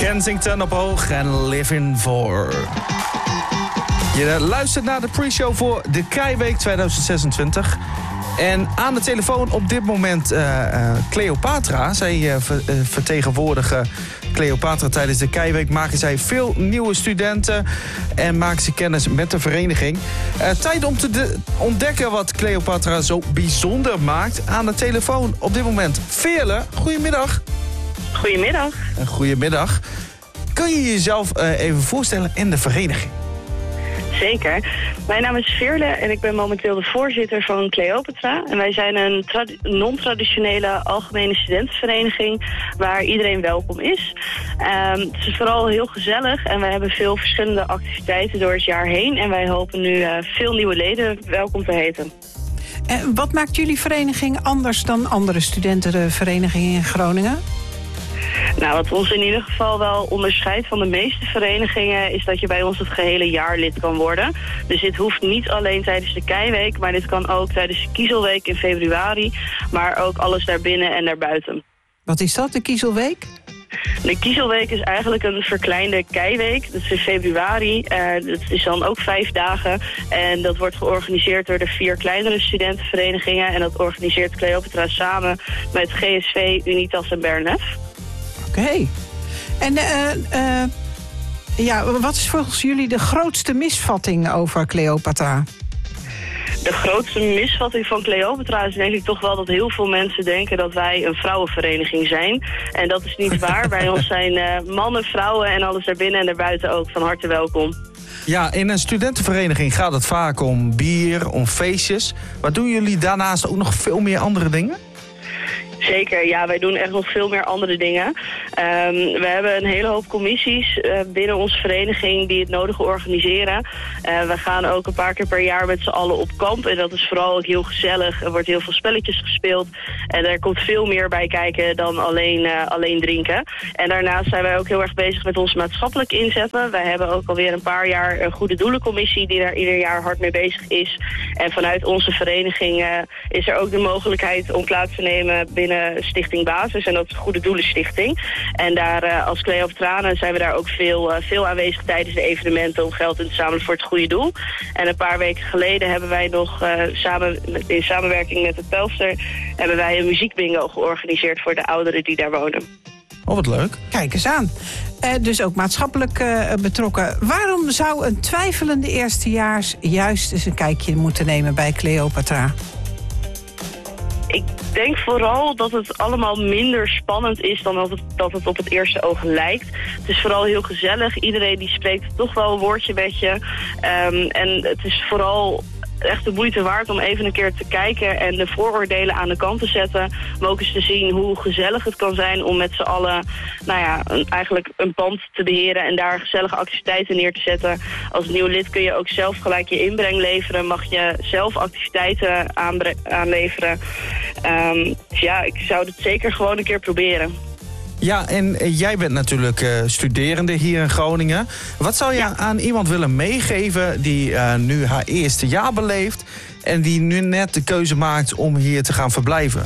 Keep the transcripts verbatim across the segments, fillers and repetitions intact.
Kensington op hoog en Living For. Je luistert naar de pre-show voor de Keiweek tweeduizend zesentwintig. En aan de telefoon op dit moment uh, uh, Cleopatra. Zij uh, ver, uh, vertegenwoordigen Cleopatra tijdens de Keiweek. Maken zij veel nieuwe studenten en maken ze kennis met de vereniging. Uh, tijd om te de- ontdekken wat Cleopatra zo bijzonder maakt. Aan de telefoon op dit moment Veerle. Goedemiddag. Goedemiddag. Uh, goedemiddag. Kun je jezelf uh, even voorstellen en de vereniging? Zeker. Mijn naam is Veerle en ik ben momenteel de voorzitter van Cleopatra. En wij zijn een trad- non-traditionele algemene studentenvereniging waar iedereen welkom is. Um, het is vooral heel gezellig en wij hebben veel verschillende activiteiten door het jaar heen. En wij hopen nu uh, veel nieuwe leden welkom te heten. En wat maakt jullie vereniging anders dan andere studentenverenigingen in Groningen? Nou, wat ons in ieder geval wel onderscheidt van de meeste verenigingen is dat je bij ons het gehele jaar lid kan worden. Dus dit hoeft niet alleen tijdens de Keiweek, maar dit kan ook tijdens de Kiezelweek in februari, maar ook alles daarbinnen en daarbuiten. Wat is dat, de Kiezelweek? De Kiezelweek is eigenlijk een verkleinde Keiweek. Dat is in februari. Uh, dat is dan ook vijf dagen. En dat wordt georganiseerd door de vier kleinere studentenverenigingen. En dat organiseert Cleopatra samen met G S V, Unitas en Bernef. Oké. Okay. En uh, uh, ja, wat is volgens jullie de grootste misvatting over Cleopatra? De grootste misvatting van Cleopatra is denk ik toch wel dat heel veel mensen denken dat wij een vrouwenvereniging zijn. En dat is niet waar. Bij ons zijn uh, mannen, vrouwen en alles daarbinnen en daarbuiten ook van harte welkom. Ja, in een studentenvereniging gaat het vaak om bier, om feestjes. Maar doen jullie daarnaast ook nog veel meer andere dingen? Zeker, ja, wij doen echt nog veel meer andere dingen. Um, we hebben een hele hoop commissies uh, binnen onze vereniging die het nodige organiseren. Uh, we gaan ook een paar keer per jaar met z'n allen op kamp. En dat is vooral ook heel gezellig. Er wordt heel veel spelletjes gespeeld. En er komt veel meer bij kijken dan alleen, uh, alleen drinken. En daarnaast zijn wij ook heel erg bezig met ons maatschappelijk inzetten. Wij hebben ook alweer een paar jaar een goede doelencommissie die daar ieder jaar hard mee bezig is. En vanuit onze vereniging uh, is er ook de mogelijkheid om plaats te nemen binnen Stichting Basis, en dat is de Goede Doelenstichting. En daar uh, als Cleopatranen zijn we daar ook veel, uh, veel aanwezig tijdens de evenementen om geld in te zamelen voor het goede doel. En een paar weken geleden hebben wij nog uh, samen, in samenwerking met het Pelster hebben wij een muziekbingo georganiseerd voor de ouderen die daar wonen. Oh, wat leuk. Kijk eens aan. Uh, dus ook maatschappelijk uh, betrokken. Waarom zou een twijfelende eerstejaars juist eens een kijkje moeten nemen bij Cleopatra? Ik denk vooral dat het allemaal minder spannend is dan dat het, dat het op het eerste oog lijkt. Het is vooral heel gezellig. Iedereen die spreekt toch wel een woordje met je. Um, en het is vooral echt de moeite waard om even een keer te kijken en de vooroordelen aan de kant te zetten. Maar ook eens te zien hoe gezellig het kan zijn om met z'n allen, nou ja, een, eigenlijk een pand te beheren en daar gezellige activiteiten neer te zetten. Als nieuw lid kun je ook zelf gelijk je inbreng leveren. Mag je zelf activiteiten aanbre- aanleveren. Um, dus ja, ik zou het zeker gewoon een keer proberen. Ja, en jij bent natuurlijk uh, studerende hier in Groningen. Wat zou je ja. aan iemand willen meegeven die uh, nu haar eerste jaar beleeft en die nu net de keuze maakt om hier te gaan verblijven?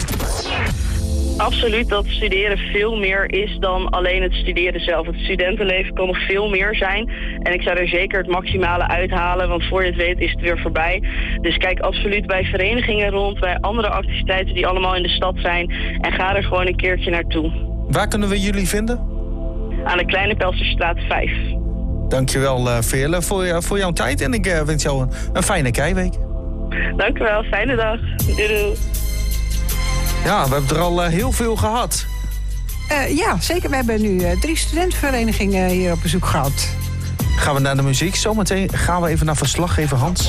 Absoluut dat studeren veel meer is dan alleen het studeren zelf. Het studentenleven kan nog veel meer zijn. En ik zou er zeker het maximale uithalen, want voor je het weet is het weer voorbij. Dus kijk absoluut bij verenigingen rond, bij andere activiteiten die allemaal in de stad zijn. En ga er gewoon een keertje naartoe. Waar kunnen we jullie vinden? Aan de Kleine Pelsterstraat vijf. Dankjewel uh, Veerle voor, uh, voor jouw tijd en ik uh, wens jou een, een fijne Keiweek. Dankjewel, fijne dag. Doei doei. Ja, we hebben er al uh, heel veel gehad. Uh, ja, zeker. We hebben nu uh, drie studentenverenigingen hier op bezoek gehad. Gaan we naar de muziek. Zometeen gaan we even naar verslaggever Hans.